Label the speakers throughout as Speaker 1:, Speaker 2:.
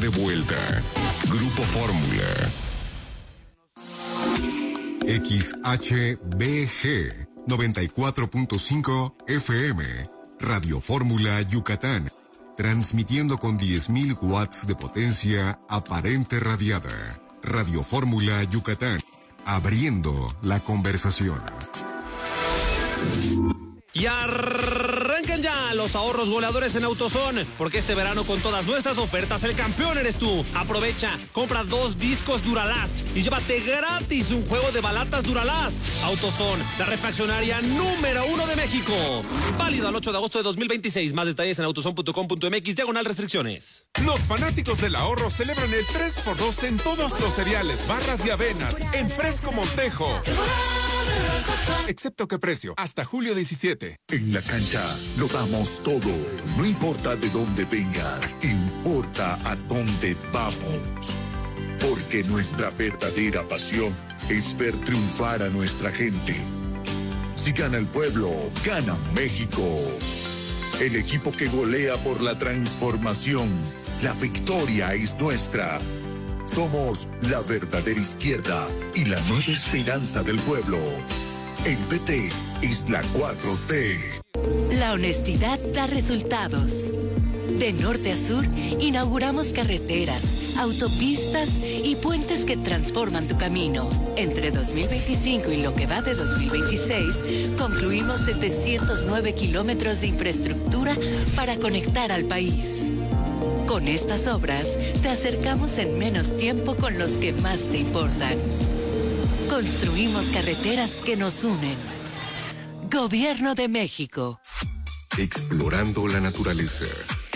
Speaker 1: de vuelta. Grupo Fórmula. XHBG 94.5 FM. Radio Fórmula Yucatán. Transmitiendo con 10.000 watts de potencia aparente radiada. Radio Fórmula Yucatán. Abriendo la conversación.
Speaker 2: Y arrancan ya los ahorros goleadores en AutoZone, porque este verano con todas nuestras ofertas el campeón eres tú. Aprovecha, compra 2 discos Duralast y llévate gratis un juego de balatas Duralast. AutoZone, la refaccionaria número 1 de México. Válido al 8 de agosto de 2026. Más detalles en autozone.com.mx/restricciones.
Speaker 3: Los fanáticos del ahorro celebran el 3x2 en todos los cereales, barras y avenas, en Fresco Montejo. Excepto que precio, hasta julio 17.
Speaker 4: En la cancha lo damos todo. No importa de dónde vengas, importa a dónde vamos. Porque nuestra verdadera pasión es ver triunfar a nuestra gente. Si gana el pueblo, gana México. El equipo que golea por la transformación. La victoria es nuestra. Somos la verdadera izquierda y la nueva esperanza del pueblo. El PT es la 4T.
Speaker 5: La honestidad da resultados. De norte a sur, inauguramos carreteras, autopistas y puentes que transforman tu camino. Entre 2025 y lo que va de 2026, concluimos 709 kilómetros de infraestructura para conectar al país. Con estas obras, te acercamos en menos tiempo con los que más te importan. Construimos carreteras que nos unen. Gobierno de México.
Speaker 1: Explorando la naturaleza.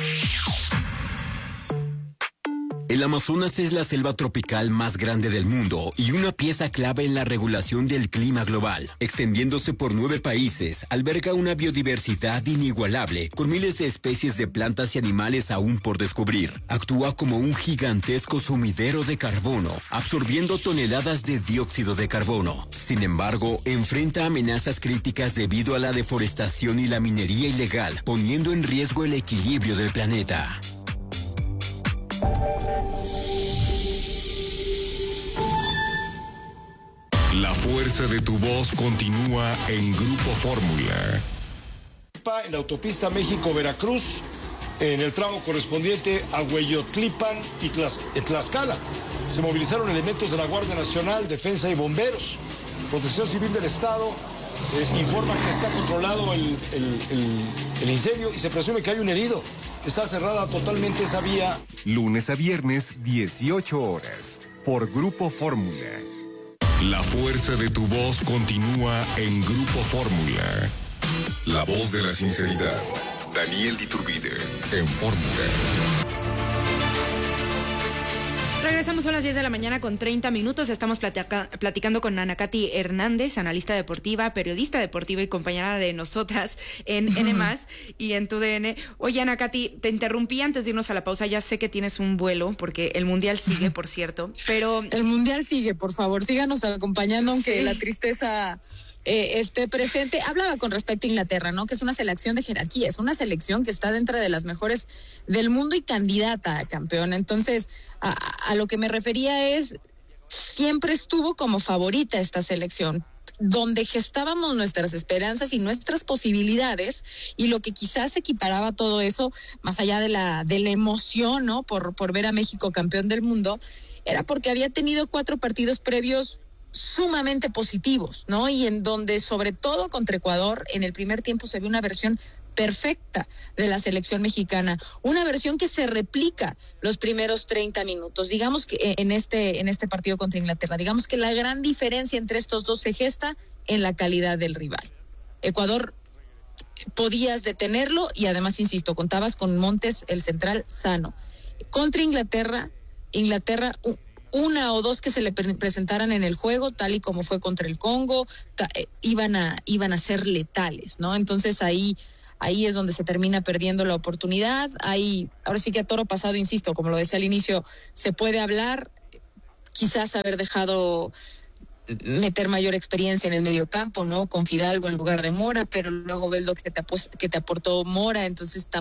Speaker 6: El Amazonas es la selva tropical más grande del mundo y una pieza clave en la regulación del clima global. Extendiéndose por 9 países, alberga una biodiversidad inigualable, con miles de especies de plantas y animales aún por descubrir. Actúa como un gigantesco sumidero de carbono, absorbiendo toneladas de dióxido de carbono. Sin embargo, enfrenta amenazas críticas debido a la deforestación y la minería ilegal, poniendo en riesgo el equilibrio del planeta.
Speaker 1: La fuerza de tu voz continúa en Grupo Fórmula.
Speaker 7: En la autopista México-Veracruz, en el tramo correspondiente a Hueyotlipan y Tlaxcala. Se movilizaron elementos de la Guardia Nacional, Defensa y Bomberos. Protección Civil del Estado informa que está controlado el incendio y se presume que hay un herido. Está cerrada totalmente esa vía.
Speaker 1: Lunes a viernes, 18 horas, por Grupo Fórmula. La fuerza de tu voz continúa en Grupo Fórmula. La voz de la sinceridad. Daniel Diturbide, en Fórmula.
Speaker 8: Regresamos a las 10 de la mañana con 30 minutos. Estamos platicando con Ana Katy Hernández, analista deportiva, periodista deportiva y compañera de nosotras en N+, y en TUDN. Oye, Ana Katy, te interrumpí antes de irnos a la pausa. Ya sé que tienes un vuelo, porque el Mundial sigue, por cierto, pero...
Speaker 9: El Mundial sigue, por favor, síganos acompañando, aunque la tristeza... esté presente. Hablaba con respecto a Inglaterra, ¿no? Que es una selección de jerarquía, es una selección que está dentro de las mejores del mundo y candidata a campeón. Entonces, a lo que me refería es, siempre estuvo como favorita esta selección, donde gestábamos nuestras esperanzas y nuestras posibilidades, y lo que quizás equiparaba todo eso, más allá de la emoción, ¿no? Por ver a México campeón del mundo, era porque había tenido 4 partidos previos sumamente positivos, ¿no? Y en donde, sobre todo contra Ecuador, en el primer tiempo se ve una versión perfecta de la selección mexicana, una versión que se replica los primeros 30 minutos. Digamos que en este partido contra Inglaterra, digamos que la gran diferencia entre estos dos se gesta en la calidad del rival. Ecuador podías detenerlo y además, insisto, contabas con Montes, el central, sano. Contra Inglaterra, una o dos que se le presentaran en el juego, tal y como fue contra el Congo, iban a ser letales, ¿no? Entonces ahí es donde se termina perdiendo la oportunidad. Ahora sí que a toro pasado, insisto, como lo decía al inicio, se puede hablar, quizás haber dejado meter mayor experiencia en el mediocampo, ¿no? Con Fidalgo en lugar de Mora, pero luego ves lo que te aportó Mora, entonces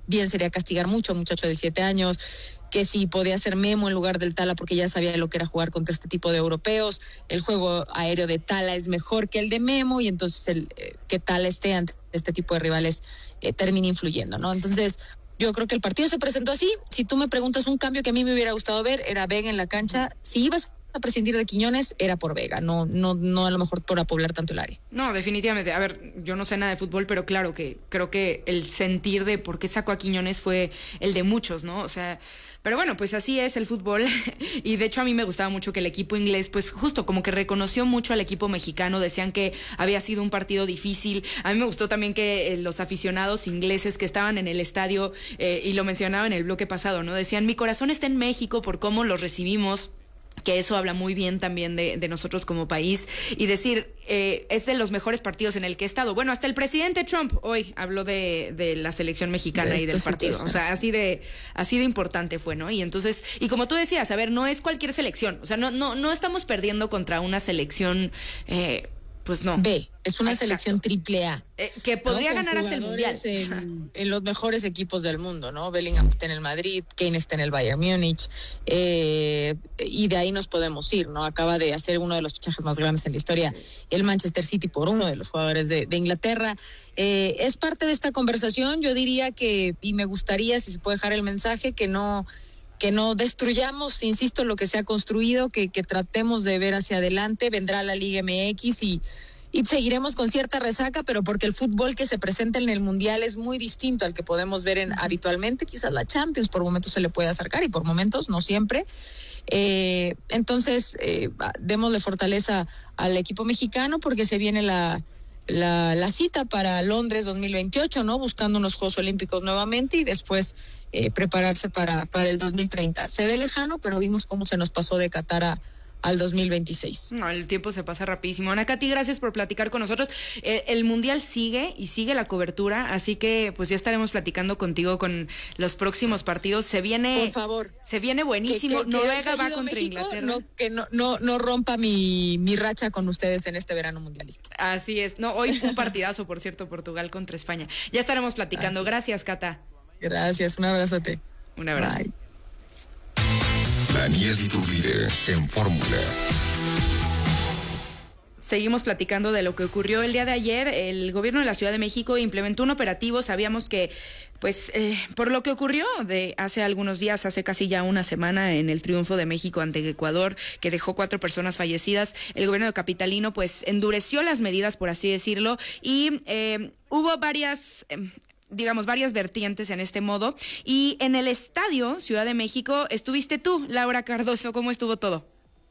Speaker 9: bien sería castigar mucho a un muchacho de 7 años, que si podía ser Memo en lugar del Tala porque ya sabía lo que era jugar contra este tipo de europeos, el juego aéreo de Tala es mejor que el de Memo y entonces que Tala esté ante este tipo de rivales termina influyendo, ¿no? Entonces yo creo que el partido se presentó así. Si tú me preguntas un cambio que a mí me hubiera gustado ver, era Vega en la cancha. Si ibas a prescindir de Quiñones, era por Vega, no a lo mejor por apoblar tanto el área.
Speaker 8: No, definitivamente. A ver, yo no sé nada de fútbol, pero claro que creo que el sentir de por qué sacó a Quiñones fue el de muchos, ¿no? O sea, pero bueno, pues así es el fútbol. Y de hecho a mí me gustaba mucho que el equipo inglés, pues justo como que reconoció mucho al equipo mexicano, decían que había sido un partido difícil. A mí me gustó también que los aficionados ingleses que estaban en el estadio, y lo mencionaba en el bloque pasado, ¿no? Decían, mi corazón está en México por cómo los recibimos, que eso habla muy bien también de nosotros como país, y decir, es de los mejores partidos en el que he estado. Bueno, hasta el presidente Trump hoy habló de la selección mexicana y del partido. O sea, así de importante fue, ¿no? Y entonces, y como tú decías, a ver, no es cualquier selección. O sea, no estamos perdiendo contra una selección, pues no.
Speaker 9: B, es una selección triple A.
Speaker 8: Que podría ganar hasta el Mundial.
Speaker 9: En los mejores equipos del mundo, ¿no? Bellingham está en el Madrid, Kane está en el Bayern Múnich, y de ahí nos podemos ir, ¿no? Acaba de hacer uno de los fichajes más grandes en la historia, el Manchester City, por uno de los jugadores de Inglaterra. Es parte de esta conversación. Yo diría que, y me gustaría, si se puede dejar el mensaje, que no destruyamos, insisto, lo que se ha construido, que tratemos de ver hacia adelante. Vendrá la Liga MX y seguiremos con cierta resaca, pero porque el fútbol que se presenta en el Mundial es muy distinto al que podemos ver habitualmente. Quizás la Champions por momentos se le puede acercar y por momentos, no siempre. Entonces, démosle fortaleza al equipo mexicano porque se viene la cita para Londres 2028, ¿no? Buscando unos Juegos Olímpicos nuevamente y después prepararse para el 2030. Se ve lejano, pero vimos cómo se nos pasó de Qatar al 2026.
Speaker 8: No, el tiempo se pasa rapidísimo. Ana Katy, gracias por platicar con nosotros. El Mundial sigue y sigue la cobertura, así que pues ya estaremos platicando contigo con los próximos partidos. Se viene,
Speaker 9: por favor,
Speaker 8: se viene buenísimo.
Speaker 9: Que
Speaker 8: Noruega va contra
Speaker 9: México,
Speaker 8: Inglaterra.
Speaker 9: Que no rompa mi racha con ustedes en este verano mundialista.
Speaker 8: Así es. No, hoy un partidazo, por cierto, Portugal contra España. Ya estaremos platicando. Gracias, Cata.
Speaker 9: Gracias, un abrazote.
Speaker 8: Un abrazo.
Speaker 9: Bye.
Speaker 1: Daniel Iturbide en Fórmula.
Speaker 8: Seguimos platicando de lo que ocurrió el día de ayer. El gobierno de la Ciudad de México implementó un operativo. Sabíamos que, pues, por lo que ocurrió de hace algunos días, hace casi ya una semana, en el triunfo de México ante Ecuador, que dejó 4 personas fallecidas, el gobierno capitalino, pues, endureció las medidas, por así decirlo, y hubo varias vertientes en este modo. Y en el estadio Ciudad de México estuviste tú, Laura Cardoso. ¿Cómo estuvo todo?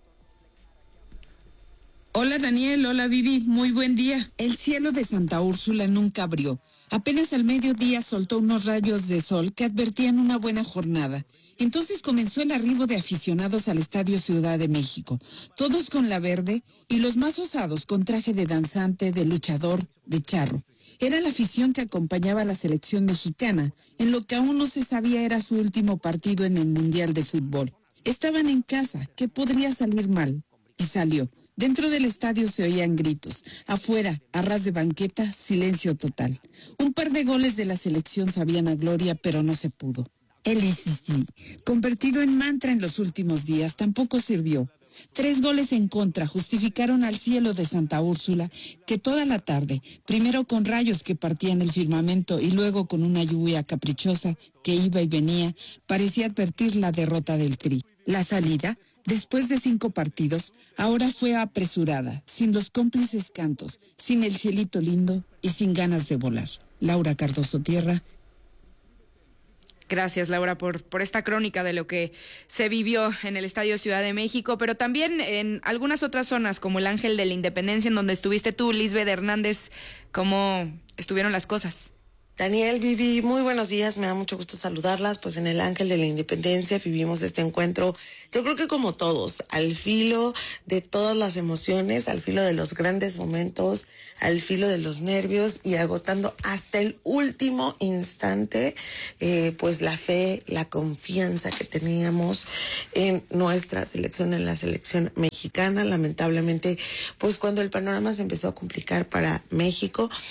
Speaker 10: Hola Daniel, hola Vivi, muy buen día. El cielo de Santa Úrsula nunca abrió. Apenas al mediodía soltó unos rayos de sol que advertían una buena jornada. Entonces comenzó el arribo de aficionados al Estadio Ciudad de México, todos con la verde y los más osados con traje de danzante, de luchador, de charro. Era la afición que acompañaba a la selección mexicana, en lo que aún no se sabía era su último partido en el Mundial de Fútbol. Estaban en casa, ¿qué podría salir mal? Y salió. Dentro del estadio se oían gritos. Afuera, a ras de banqueta, silencio total. Un par de goles de la selección sabían a gloria, pero no se pudo. El SSI, convertido en mantra en los últimos días, tampoco sirvió. 3 goles en contra justificaron al cielo de Santa Úrsula, que toda la tarde, primero con rayos que partían el firmamento y luego con una lluvia caprichosa que iba y venía, parecía advertir la derrota del Tri. La salida, después de 5 partidos, ahora fue apresurada, sin los cómplices cantos, sin el cielito lindo y sin ganas de volar. Laura Cardoso Tierra.
Speaker 8: Gracias, Laura, por esta crónica de lo que se vivió en el Estadio Ciudad de México, pero también en algunas otras zonas, como el Ángel de la Independencia, en donde estuviste tú, Lisbeth Hernández. ¿Cómo estuvieron las cosas?
Speaker 11: Daniel, Vivi, muy buenos días, me da mucho gusto saludarlas. Pues en el Ángel de la Independencia vivimos este encuentro, yo creo que como todos, al filo de todas las emociones, al filo de los grandes momentos, al filo de los nervios y agotando hasta el último instante, pues la fe, la confianza que teníamos en nuestra selección, en la selección mexicana. Lamentablemente, pues cuando el panorama se empezó a complicar para México,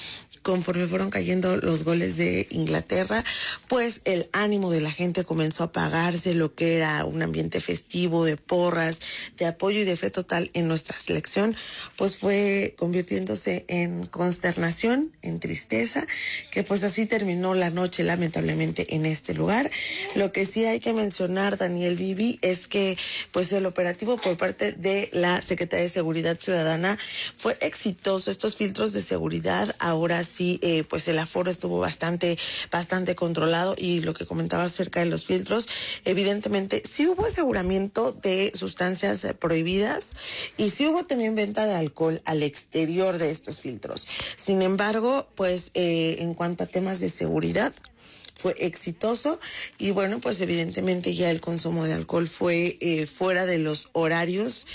Speaker 11: conforme fueron cayendo los goles de Inglaterra, pues el ánimo de la gente comenzó a apagarse, lo que era un ambiente festivo de porras, de apoyo y de fe total en nuestra selección, pues fue convirtiéndose en consternación, en tristeza, que pues así terminó la noche lamentablemente en este lugar. Lo que sí hay que mencionar, Daniel, Vivi, es que pues el operativo por parte de la Secretaría de Seguridad Ciudadana fue exitoso. Estos filtros de seguridad, ahora sí, pues el aforo estuvo bastante controlado, y lo que comentaba acerca de los filtros, evidentemente sí hubo aseguramiento de sustancias prohibidas y sí hubo también venta de alcohol al exterior de estos filtros. Sin embargo, pues en cuanto a temas de seguridad, fue exitoso, y bueno, pues evidentemente ya el consumo de alcohol fue fuera de los horarios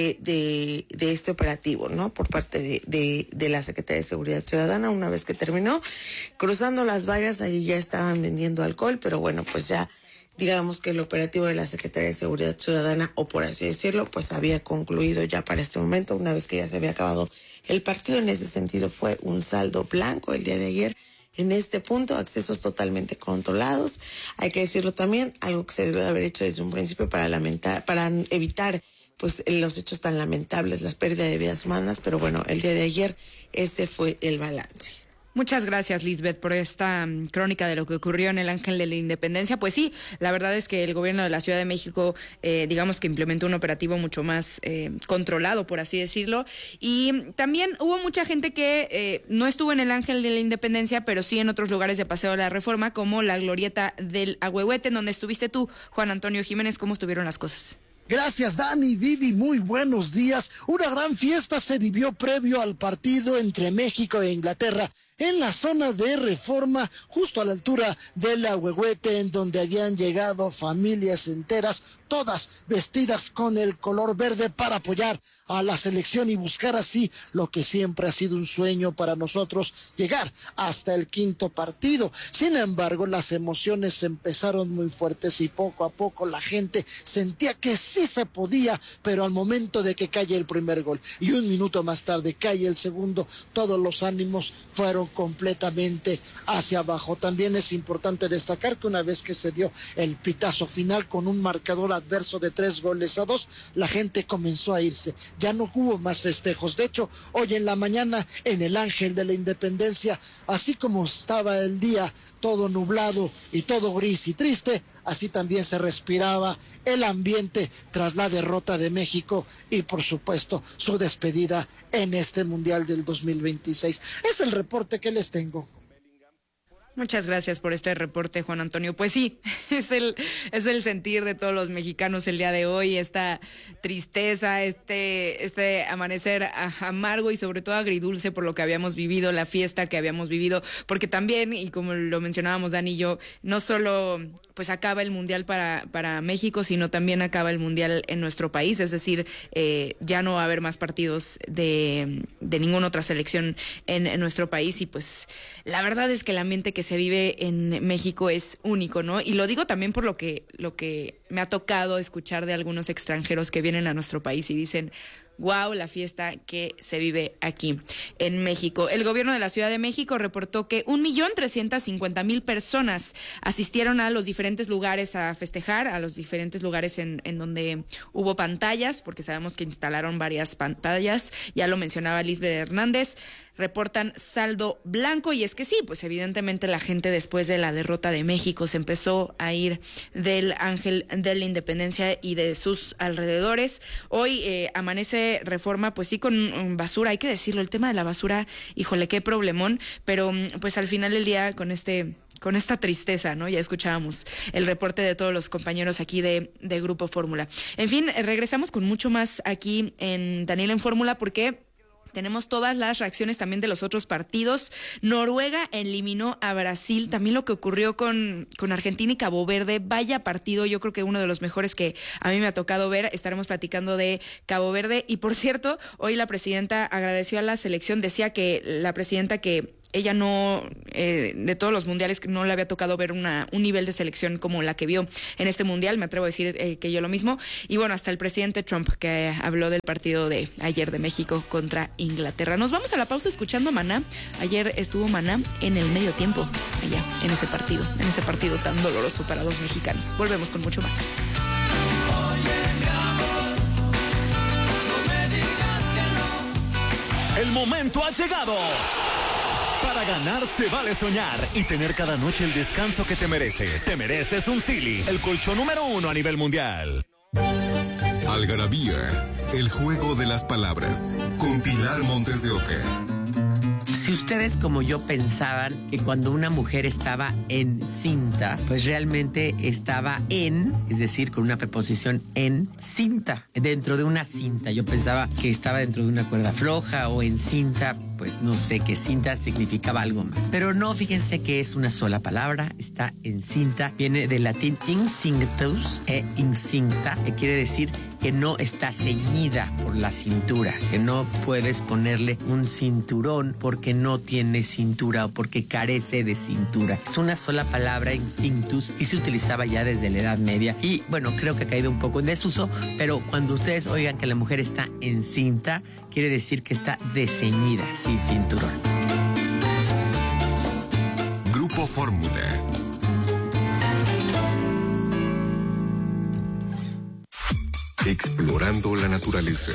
Speaker 11: de este operativo, ¿no? Por parte de la Secretaría de Seguridad Ciudadana. Una vez que terminó, cruzando las vallas, ahí ya estaban vendiendo alcohol, pero bueno, pues ya digamos que el operativo de la Secretaría de Seguridad Ciudadana, o por así decirlo, pues había concluido ya para este momento, una vez que ya se había acabado el partido. En ese sentido fue un saldo blanco el día de ayer. En este punto, accesos totalmente controlados. Hay que decirlo también, algo que se debe haber hecho desde un principio para evitar pues los hechos tan lamentables, las pérdidas de vidas humanas, pero bueno, el día de ayer ese fue el balance.
Speaker 8: Muchas gracias, Lisbeth, por esta crónica de lo que ocurrió en el Ángel de la Independencia. Pues sí, la verdad es que el gobierno de la Ciudad de México, digamos que implementó un operativo mucho más controlado, por así decirlo. Y también hubo mucha gente que no estuvo en el Ángel de la Independencia, pero sí en otros lugares de Paseo de la Reforma, como la Glorieta del Ahuehuete, en donde estuviste tú, Juan Antonio Jiménez. ¿Cómo estuvieron las cosas?
Speaker 12: Gracias, Dani, Vivi, muy buenos días. Una gran fiesta se vivió previo al partido entre México e Inglaterra en la zona de Reforma, justo a la altura del Ahuehuete, en donde habían llegado familias enteras, todas vestidas con el color verde para apoyar a la selección y buscar así lo que siempre ha sido un sueño para nosotros, llegar hasta el quinto partido. Sin embargo, las emociones empezaron muy fuertes y poco a poco la gente sentía que sí se podía, pero al momento de que cae el primer gol y un minuto más tarde cae el segundo, todos los ánimos fueron completamente hacia abajo. También es importante destacar que una vez que se dio el pitazo final con un marcador adverso de 3-2, la gente comenzó a irse. Ya no hubo más festejos. De hecho, hoy en la mañana en el Ángel de la Independencia, así como estaba el día todo nublado y todo gris y triste, así también se respiraba el ambiente tras la derrota de México y por supuesto su despedida en este Mundial del 2026. Es el reporte que les tengo.
Speaker 8: Muchas gracias por este reporte, Juan Antonio. Pues sí, es el sentir de todos los mexicanos el día de hoy, esta tristeza, este amanecer amargo y sobre todo agridulce por lo que habíamos vivido, la fiesta que habíamos vivido, porque también, y como lo mencionábamos Dani y yo, no solo pues acaba el Mundial para México, sino también acaba el Mundial en nuestro país, es decir, ya no va a haber más partidos de ninguna otra selección en nuestro país, y pues la verdad es que el ambiente que se vive en México es único, ¿no? Y lo digo también por lo que me ha tocado escuchar de algunos extranjeros que vienen a nuestro país y dicen: wow, la fiesta que se vive aquí en México. El gobierno de la Ciudad de México reportó que 1,350,000 personas asistieron a los diferentes lugares a festejar, a los diferentes lugares en donde hubo pantallas, porque sabemos que instalaron varias pantallas, ya lo mencionaba Lisbeth Hernández. Reportan saldo blanco, y es que sí, pues evidentemente la gente después de la derrota de México se empezó a ir del Ángel de la Independencia y de sus alrededores. Hoy amanece Reforma, pues sí, con basura, hay que decirlo, el tema de la basura, híjole, qué problemón, pero pues al final del día con esta tristeza, ¿no? Ya escuchábamos el reporte de todos los compañeros aquí de Grupo Fórmula. En fin, regresamos con mucho más aquí en Daniel en Fórmula, porque tenemos todas las reacciones también de los otros partidos. Noruega eliminó a Brasil. También lo que ocurrió con Argentina y Cabo Verde. Vaya partido, yo creo que uno de los mejores que a mí me ha tocado ver. Estaremos platicando de Cabo Verde. Y por cierto, hoy la presidenta agradeció a la selección. Decía que la presidenta que ella no, de todos los mundiales, no le había tocado ver un nivel de selección como la que vio en este mundial. Me atrevo a decir que yo lo mismo. Y bueno, hasta el presidente Trump, que habló del partido de ayer de México contra Inglaterra. Nos vamos a la pausa escuchando Maná. Ayer estuvo Maná en el medio tiempo, allá, en ese partido tan doloroso para los mexicanos. Volvemos con mucho más.
Speaker 13: El momento ha llegado. Para ganar se vale soñar y tener cada noche el descanso que te mereces. Te mereces un Silly, el colchón número 1 a nivel mundial.
Speaker 1: Algarabía, el juego de las palabras, con Pilar Montes de Oca.
Speaker 14: Si ustedes como yo pensaban que cuando una mujer estaba encinta, pues realmente estaba es decir, con una preposición encinta, dentro de una cinta. Yo pensaba que estaba dentro de una cuerda floja o encinta, pues no sé, que cinta significaba algo más. Pero no, fíjense que es una sola palabra, está encinta, viene del latín incinctus incinta, que quiere decir que no está ceñida por la cintura, que no puedes ponerle un cinturón porque no tiene cintura o porque carece de cintura. Es una sola palabra, incinctus, y se utilizaba ya desde la Edad Media. Y bueno, creo que ha caído un poco en desuso, pero cuando ustedes oigan que la mujer está encinta, quiere decir que está desceñida, sin cinturón.
Speaker 1: Grupo Fórmula. Explorando la naturaleza.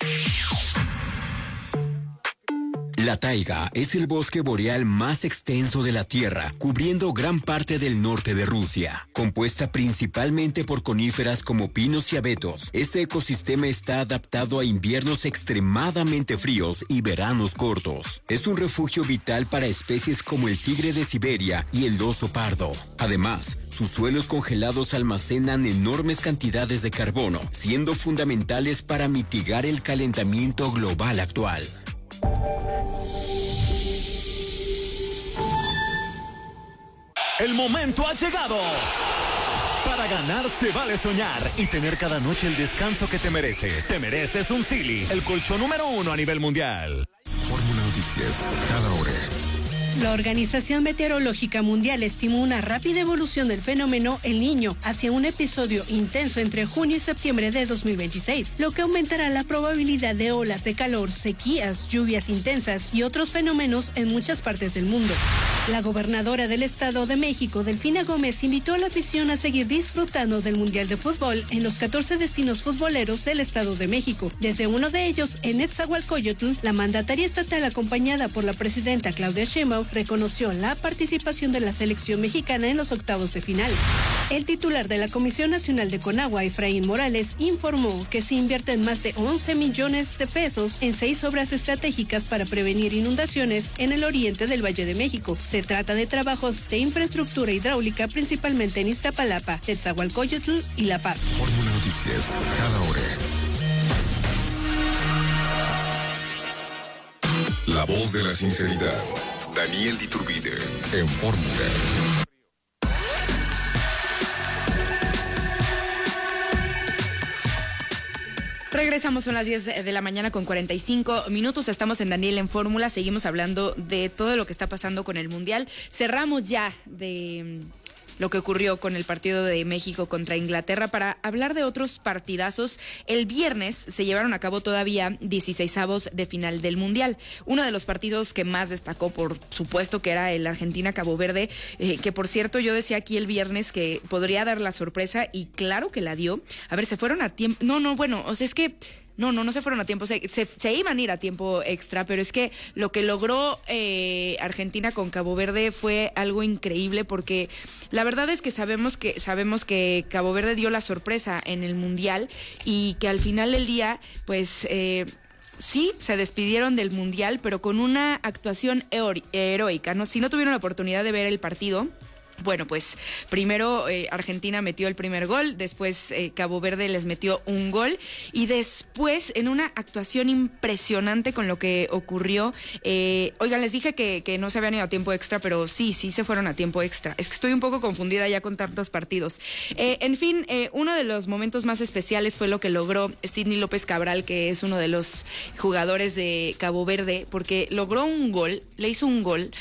Speaker 6: La taiga es el bosque boreal más extenso de la Tierra, cubriendo gran parte del norte de Rusia. Compuesta principalmente por coníferas como pinos y abetos, este ecosistema está adaptado a inviernos extremadamente fríos y veranos cortos. Es un refugio vital para especies como el tigre de Siberia y el oso pardo. Además, sus suelos congelados almacenan enormes cantidades de carbono, siendo fundamentales para mitigar el calentamiento global actual.
Speaker 13: El momento ha llegado. Para ganar se vale soñar y tener cada noche el descanso que te mereces. Te mereces un Silly, el colchón número 1 a nivel mundial.
Speaker 1: Fórmula Noticias, cada hora.
Speaker 15: La Organización Meteorológica Mundial estimó una rápida evolución del fenómeno El Niño hacia un episodio intenso entre junio y septiembre de 2026, lo que aumentará la probabilidad de olas de calor, sequías, lluvias intensas y otros fenómenos en muchas partes del mundo. La gobernadora del Estado de México, Delfina Gómez, invitó a la afición a seguir disfrutando del Mundial de Fútbol en los 14 destinos futboleros del Estado de México. Desde uno de ellos, en Netzahualcóyotl, la mandataria estatal, acompañada por la presidenta Claudia Sheinbaum, reconoció la participación de la selección mexicana en los octavos de final. El titular de la Comisión Nacional de Conagua, Efraín Morales, informó que se invierten más de 11 millones de pesos en 6 obras estratégicas para prevenir inundaciones en el oriente del Valle de México. Se trata de trabajos de infraestructura hidráulica, principalmente en Iztapalapa, Netzahualcóyotl y La Paz.
Speaker 1: Fórmula Noticias, cada hora. La voz de la sinceridad. Daniel Diturbide, en Fórmula.
Speaker 8: Regresamos, son las 10 de la mañana con 45 minutos. Estamos en Daniel en Fórmula. Seguimos hablando de todo lo que está pasando con el Mundial. Cerramos ya de lo que ocurrió con el partido de México contra Inglaterra para hablar de otros partidazos. El viernes se llevaron a cabo todavía 16avos de final del Mundial. Uno de los partidos que más destacó, por supuesto, que era el Argentina-Cabo Verde, que por cierto yo decía aquí el viernes que podría dar la sorpresa y claro que la dio. A ver, se fueron a tiempo. No se fueron a tiempo, se iban a ir a tiempo extra, pero es que lo que logró Argentina con Cabo Verde fue algo increíble, porque la verdad es que sabemos que Cabo Verde dio la sorpresa en el Mundial y que al final del día, pues sí, se despidieron del Mundial, pero con una actuación heroica, ¿no? Si no tuvieron la oportunidad de ver el partido, Bueno, pues primero Argentina metió el primer gol, después Cabo Verde les metió un gol y después en una actuación impresionante con lo que ocurrió, oigan, les dije que no se habían ido a tiempo extra, pero sí se fueron a tiempo extra. Es que estoy un poco confundida ya con tantos partidos. En fin, uno de los momentos más especiales fue lo que logró Sidney López Cabral, que es uno de los jugadores de Cabo Verde, porque logró un gol, le hizo un gol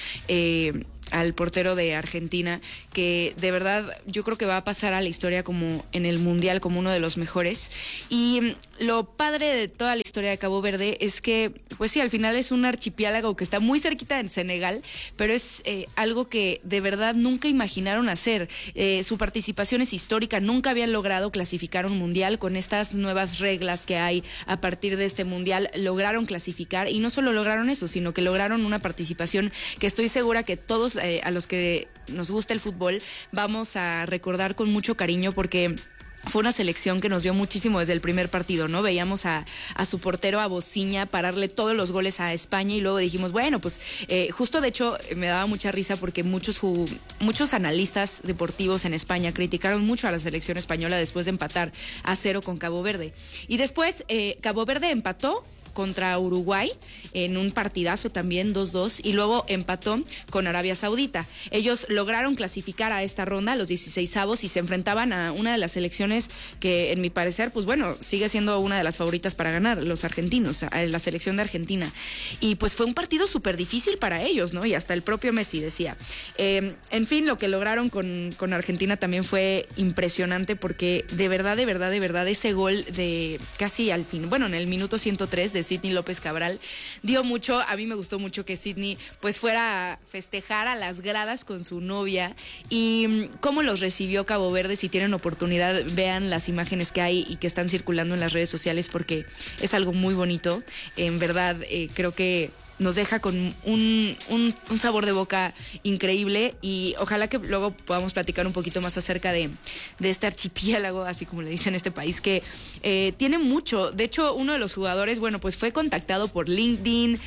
Speaker 8: al portero de Argentina, que de verdad yo creo que va a pasar a la historia como en el Mundial, como uno de los mejores. Y lo padre de toda la historia de Cabo Verde es que, pues sí, al final es un archipiélago que está muy cerquita en Senegal, pero es algo que de verdad nunca imaginaron hacer. Su participación es histórica, nunca habían logrado clasificar un Mundial. Con estas nuevas reglas que hay a partir de este Mundial, lograron clasificar, y no solo lograron eso, sino que lograron una participación que estoy segura que todos a los que nos gusta el fútbol vamos a recordar con mucho cariño, porque fue una selección que nos dio muchísimo desde el primer partido, ¿no? Veíamos a su portero, a Bociña, pararle todos los goles a España, y luego dijimos, bueno, pues justo de hecho me daba mucha risa porque muchos analistas deportivos en España criticaron mucho a la selección española después de empatar a 0 con Cabo Verde. Y después Cabo Verde empató contra Uruguay en un partidazo también, 2-2, y luego empató con Arabia Saudita. Ellos lograron clasificar a esta ronda, a los 16avos, y se enfrentaban a una de las selecciones que, en mi parecer, pues bueno, sigue siendo una de las favoritas para ganar, los argentinos, la selección de Argentina. Y pues fue un partido súper difícil para ellos, ¿no? Y hasta el propio Messi decía. En fin, lo que lograron con Argentina también fue impresionante, porque de verdad, ese gol de casi al fin, bueno, en el minuto 103 de Sidney López Cabral dio mucho. A mí me gustó mucho que Sidney pues fuera a festejar a las gradas con su novia, y cómo los recibió Cabo Verde. Si tienen oportunidad, vean las imágenes que hay y que están circulando en las redes sociales, porque es algo muy bonito. En verdad, creo que nos deja con un sabor de boca increíble, y ojalá que luego podamos platicar un poquito más acerca de este archipiélago, así como le dicen este país, que tiene mucho. De hecho, uno de los jugadores, bueno, pues fue contactado por LinkedIn.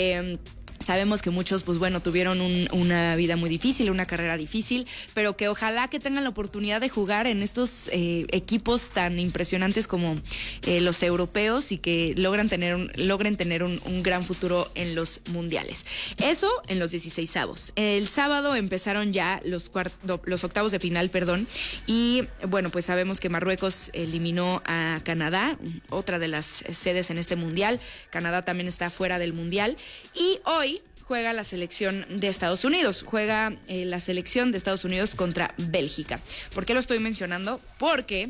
Speaker 8: Sabemos que muchos, pues bueno, tuvieron una vida muy difícil, una carrera difícil, pero que ojalá que tengan la oportunidad de jugar en estos equipos tan impresionantes como los europeos, y que logren tener un gran futuro en los mundiales. Eso en los 16avos. El sábado empezaron ya los octavos de final, y bueno, pues sabemos que Marruecos eliminó a Canadá, otra de las sedes en este mundial. Canadá también está fuera del mundial, y hoy juega la selección de Estados Unidos. Juega la selección de Estados Unidos contra Bélgica. ¿Por qué lo estoy mencionando? Porque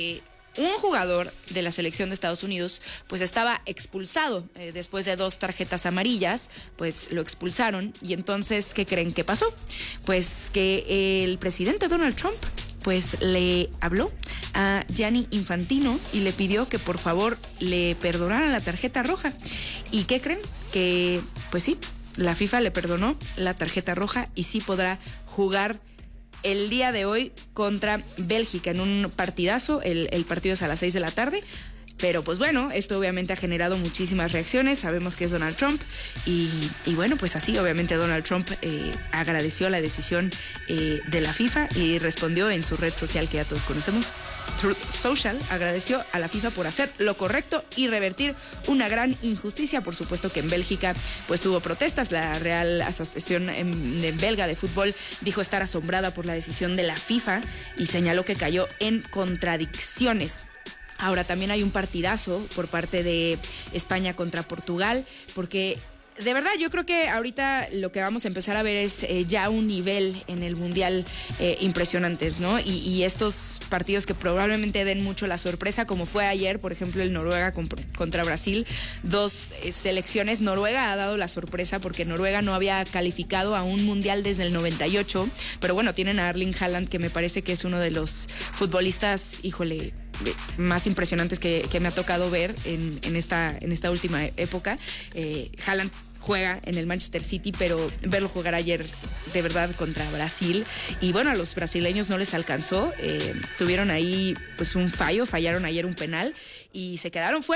Speaker 8: un jugador de la selección de Estados Unidos pues estaba expulsado después de 2 tarjetas amarillas. Pues lo expulsaron, y entonces, ¿qué creen que pasó? Pues que el presidente Donald Trump pues le habló a Gianni Infantino y le pidió que por favor le perdonaran la tarjeta roja. ¿Y qué creen? Que pues sí, la FIFA le perdonó la tarjeta roja, y sí podrá jugar el día de hoy contra Bélgica en un partidazo. El partido es a las 6 de la tarde. Pero pues bueno, esto obviamente ha generado muchísimas reacciones. Sabemos que es Donald Trump, y bueno, pues así obviamente Donald Trump agradeció la decisión de la FIFA, y respondió en su red social que ya todos conocemos, Truth Social. Agradeció a la FIFA por hacer lo correcto y revertir una gran injusticia. Por supuesto que en Bélgica pues hubo protestas. La Real Asociación Belga de Fútbol dijo estar asombrada por la decisión de la FIFA, y señaló que cayó en contradicciones. Ahora también hay un partidazo por parte de España contra Portugal, porque de verdad yo creo que ahorita lo que vamos a empezar a ver es ya un nivel en el Mundial impresionante, ¿no? Y estos partidos que probablemente den mucho la sorpresa, como fue ayer, por ejemplo, el Noruega contra Brasil, 2 selecciones. Noruega ha dado la sorpresa porque Noruega no había calificado a un Mundial desde el 98, pero bueno, tienen a Erling Haaland, que me parece que es uno de los futbolistas, híjole, más impresionantes que me ha tocado ver en esta última época. Haaland juega en el Manchester City, pero verlo jugar ayer de verdad contra Brasil, y bueno, a los brasileños no les alcanzó, tuvieron ahí pues un fallaron ayer un penal y se quedaron fuera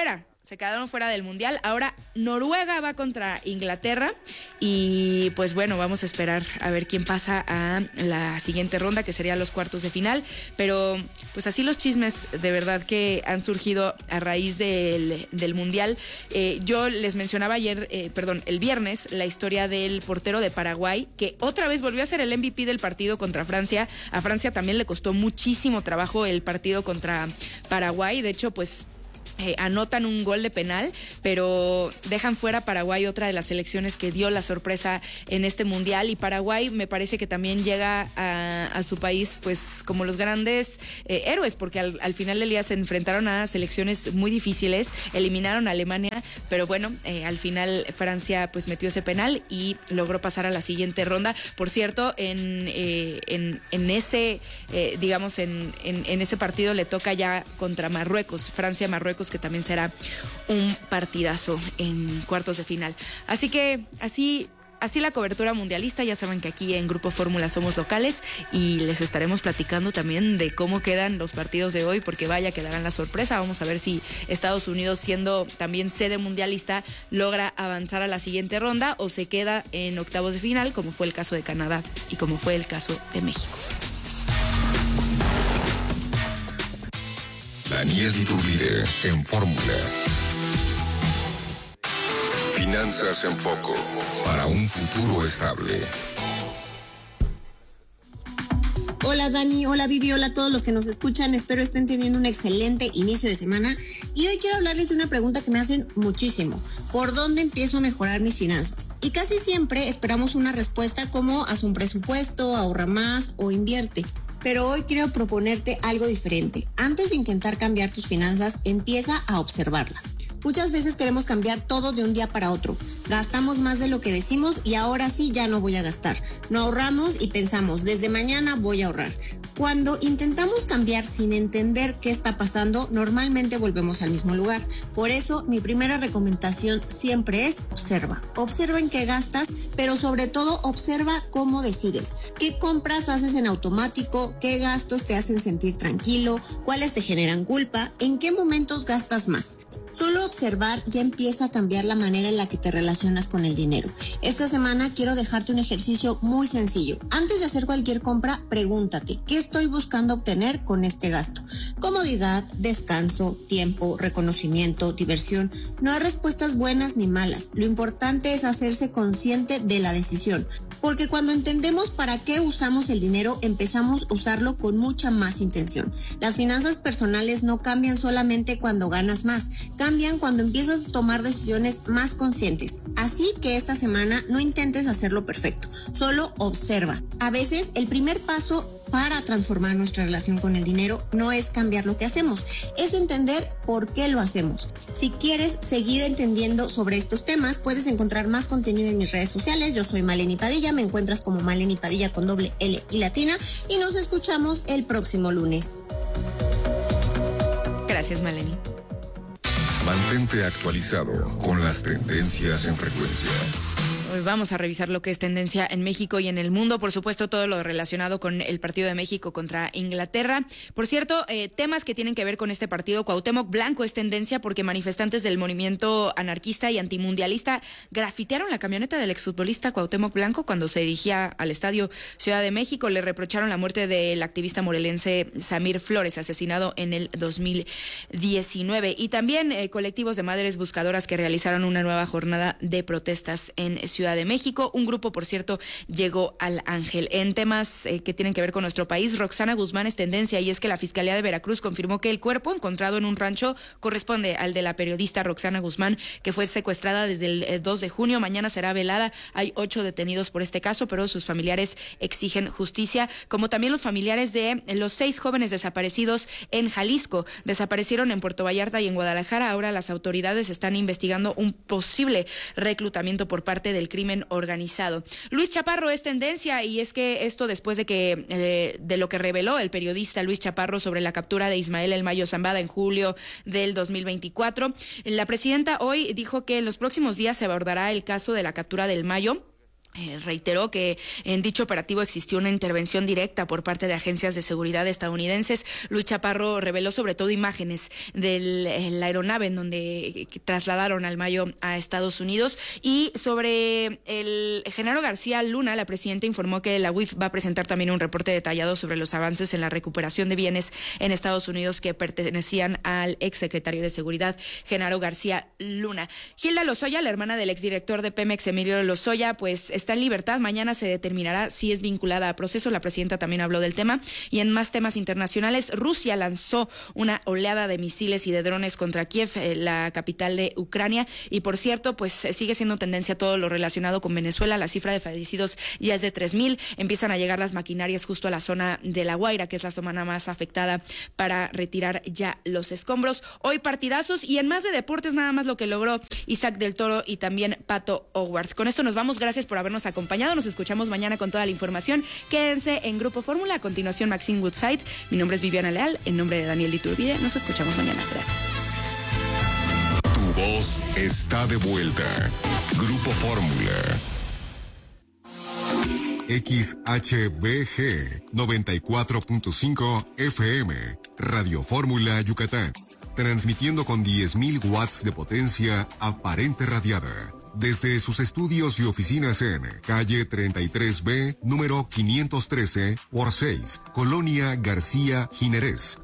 Speaker 8: se quedaron fuera del Mundial. Ahora Noruega va contra Inglaterra y pues bueno, vamos a esperar a ver quién pasa a la siguiente ronda, que sería los cuartos de final. Pero pues así los chismes de verdad que han surgido a raíz del Mundial. Yo les mencionaba el viernes, la historia del portero de Paraguay, que otra vez volvió a ser el MVP del partido contra Francia. A Francia también le costó muchísimo trabajo el partido contra Paraguay. De hecho, pues anotan un gol de penal, pero dejan fuera a Paraguay, otra de las selecciones que dio la sorpresa en este Mundial. Y Paraguay me parece que también llega a su país pues como los grandes héroes, porque al final del día se enfrentaron a selecciones muy difíciles, eliminaron a Alemania, pero bueno, al final Francia pues metió ese penal y logró pasar a la siguiente ronda. Por cierto, en ese en ese partido le toca ya contra Marruecos, Francia-Marruecos, que también será un partidazo en cuartos de final. Así que así la cobertura mundialista. Ya saben que aquí en Grupo Fórmula somos locales y les estaremos platicando también de cómo quedan los partidos de hoy, porque vaya que darán la sorpresa. Vamos a ver si Estados Unidos, siendo también sede mundialista, logra avanzar a la siguiente ronda o se queda en octavos de final, como fue el caso de Canadá y como fue el caso de México.
Speaker 1: Daniel Iturbide en Fórmula. Finanzas en foco para un futuro estable.
Speaker 16: Hola Dani, hola Vivi, hola a todos los que nos escuchan. Espero estén teniendo un excelente inicio de semana. Y hoy quiero hablarles de una pregunta que me hacen muchísimo. ¿Por dónde empiezo a mejorar mis finanzas? Y casi siempre esperamos una respuesta como haz un presupuesto, ahorra más o invierte. Pero hoy quiero proponerte algo diferente. Antes de intentar cambiar tus finanzas, empieza a observarlas. Muchas veces queremos cambiar todo de un día para otro. Gastamos más de lo que decimos y ahora sí ya no voy a gastar. No ahorramos y pensamos, desde mañana voy a ahorrar. Cuando intentamos cambiar sin entender qué está pasando, normalmente volvemos al mismo lugar. Por eso, mi primera recomendación siempre es observa. Observa en qué gastas, pero sobre todo observa cómo decides. ¿Qué compras haces en automático? ¿Qué gastos te hacen sentir tranquilo? ¿Cuáles te generan culpa? ¿En qué momentos gastas más? Solo observar ya empieza a cambiar la manera en la que te relacionas con el dinero. Esta semana quiero dejarte un ejercicio muy sencillo. Antes de hacer cualquier compra, pregúntate, ¿qué estoy buscando obtener con este gasto? Comodidad, descanso, tiempo, reconocimiento, diversión. No hay respuestas buenas ni malas. Lo importante es hacerse consciente de la decisión. Porque cuando entendemos para qué usamos el dinero, empezamos a usarlo con mucha más intención. Las finanzas personales no cambian solamente cuando ganas más, cambian cuando empiezas a tomar decisiones más conscientes. Así que esta semana no intentes hacerlo perfecto, solo observa. A veces el primer paso para transformar nuestra relación con el dinero no es cambiar lo que hacemos, es entender por qué lo hacemos. Si quieres seguir entendiendo sobre estos temas, puedes encontrar más contenido en mis redes sociales. Yo soy Maleni Padilla, me encuentras como Maleni Padilla con doble L y latina, y nos escuchamos el próximo lunes.
Speaker 8: Gracias, Maleni.
Speaker 1: Mantente actualizado con las tendencias en frecuencia.
Speaker 8: Hoy vamos a revisar lo que es tendencia en México y en el mundo, por supuesto todo lo relacionado con el partido de México contra Inglaterra. Por cierto, temas que tienen que ver con este partido. Cuauhtémoc Blanco es tendencia porque manifestantes del movimiento anarquista y antimundialista grafitearon la camioneta del exfutbolista Cuauhtémoc Blanco cuando se dirigía al estadio Ciudad de México. Le reprocharon la muerte del activista morelense Samir Flores, asesinado en el 2019. Y también colectivos de madres buscadoras que realizaron una nueva jornada de protestas en Ciudad de México. Un grupo, por cierto, llegó al Ángel. En temas que tienen que ver con nuestro país, Roxana Guzmán es tendencia, y es que la Fiscalía de Veracruz confirmó que el cuerpo encontrado en un rancho corresponde al de la periodista Roxana Guzmán, que fue secuestrada desde el 2 de junio. Mañana será velada. Hay 8 detenidos por este caso, pero sus familiares exigen justicia, como también los familiares de los 6 jóvenes desaparecidos en Jalisco. Desaparecieron en Puerto Vallarta y en Guadalajara. Ahora las autoridades están investigando un posible reclutamiento por parte del crimen organizado. Luis Chaparro es tendencia, y es que esto después de lo que reveló el periodista Luis Chaparro sobre la captura de Ismael El Mayo Zambada en julio del 2024. La presidenta hoy dijo que en los próximos días se abordará el caso de la captura del Mayo. reiteró que en dicho operativo existió una intervención directa por parte de agencias de seguridad estadounidenses. Luis Chaparro reveló sobre todo imágenes de la aeronave en donde trasladaron al Mayo a Estados Unidos. Y sobre el Genaro García Luna, la presidenta informó que la UIF va a presentar también un reporte detallado sobre los avances en la recuperación de bienes en Estados Unidos que pertenecían al exsecretario de Seguridad, Genaro García Luna. Gilda Lozoya, la hermana del exdirector de Pemex, Emilio Lozoya, pues está en libertad. Mañana se determinará si es vinculada a proceso. La presidenta también habló del tema. Y en más temas internacionales, Rusia lanzó una oleada de misiles y de drones contra Kiev, la capital de Ucrania. Y por cierto, pues sigue siendo tendencia todo lo relacionado con Venezuela. La cifra de fallecidos ya es de 3,000. Empiezan a llegar las maquinarias justo a la zona de La Guaira, que es la zona más afectada, para retirar ya los escombros. Hoy partidazos, y en más de deportes nada más lo que logró Isaac del Toro y también Pato Howard. Con esto nos vamos. Gracias por habernos acompañado. Nos escuchamos mañana con toda la información. Quédense en Grupo Fórmula. A continuación, Maxine Woodside. Mi nombre es Viviana Leal. En nombre de Daniel Iturbide, nos escuchamos mañana. Gracias.
Speaker 1: Tu voz está de vuelta. Grupo Fórmula. XHBG 94.5 FM. Radio Fórmula Yucatán. Transmitiendo con 10,000 watts de potencia aparente radiada. Desde sus estudios y oficinas en calle 33B, número 513 por 6, Colonia García Jiménez,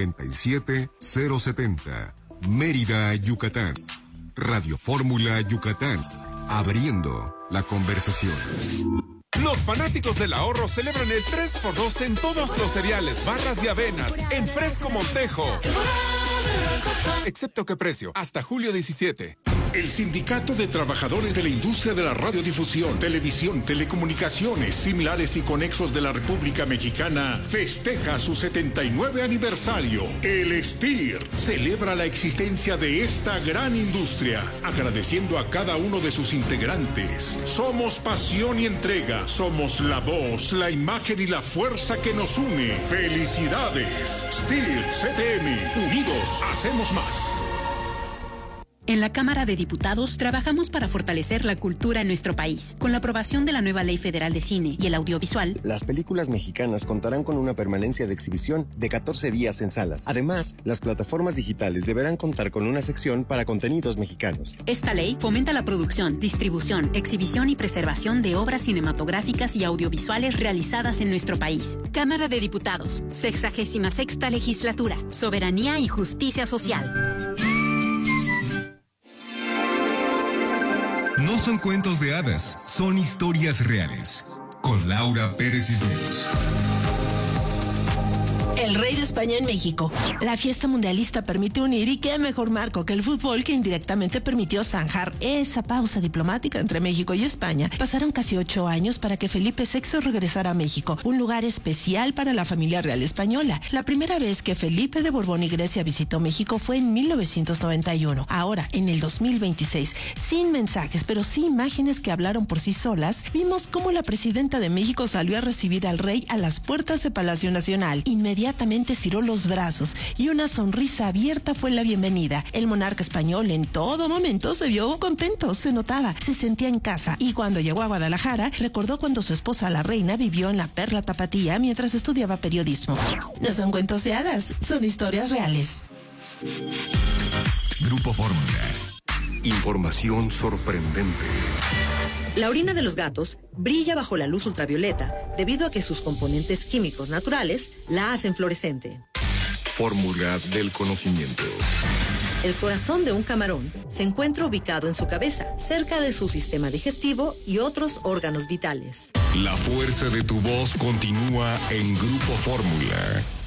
Speaker 1: 97070, Mérida, Yucatán. Radio Fórmula Yucatán, abriendo la conversación.
Speaker 3: Los fanáticos del ahorro celebran el 3x2 en todos los cereales, barras y avenas, en Fresco Montejo. Excepto qué precio, hasta julio 17.
Speaker 17: El Sindicato de Trabajadores de la Industria de la Radiodifusión, Televisión, Telecomunicaciones, Similares y Conexos de la República Mexicana festeja su 79 aniversario. El STIR celebra la existencia de esta gran industria, agradeciendo a cada uno de sus integrantes. Somos pasión y entrega, somos la voz, la imagen y la fuerza que nos une. ¡Felicidades! STIR CTM, unidos hacemos más.
Speaker 18: En la Cámara de Diputados trabajamos para fortalecer la cultura en nuestro país. Con la aprobación de la nueva Ley Federal de Cine y el Audiovisual,
Speaker 19: las películas mexicanas contarán con una permanencia de exhibición de 14 días en salas. Además, las plataformas digitales deberán contar con una sección para contenidos mexicanos.
Speaker 18: Esta ley fomenta la producción, distribución, exhibición y preservación de obras cinematográficas y audiovisuales realizadas en nuestro país. Cámara de Diputados, 66ª Legislatura, Soberanía y Justicia Social.
Speaker 1: No son cuentos de hadas, son historias reales. Con Laura Pérez Cisneros.
Speaker 20: El rey de España en México. La fiesta mundialista permite unir, y qué mejor marco que el fútbol, que indirectamente permitió zanjar esa pausa diplomática entre México y España. Pasaron casi 8 años para que Felipe VI regresara a México, un lugar especial para la familia real española. La primera vez que Felipe de Borbón y Grecia visitó México fue en 1991. Ahora, en el 2026, sin mensajes, pero sí imágenes que hablaron por sí solas, vimos cómo la presidenta de México salió a recibir al rey a las puertas de Palacio Nacional. Inmediatamente estiró los brazos y una sonrisa abierta fue la bienvenida. El monarca español en todo momento se vio contento, se notaba, se sentía en casa, y cuando llegó a Guadalajara recordó cuando su esposa la reina vivió en la Perla Tapatía mientras estudiaba periodismo. No son cuentos de hadas, son historias reales.
Speaker 1: Grupo Fórmula. Información sorprendente.
Speaker 21: La orina de los gatos brilla bajo la luz ultravioleta debido a que sus componentes químicos naturales la hacen fluorescente.
Speaker 1: Fórmula del conocimiento.
Speaker 21: El corazón de un camarón se encuentra ubicado en su cabeza, cerca de su sistema digestivo y otros órganos vitales.
Speaker 1: La fuerza de tu voz continúa en Grupo Fórmula.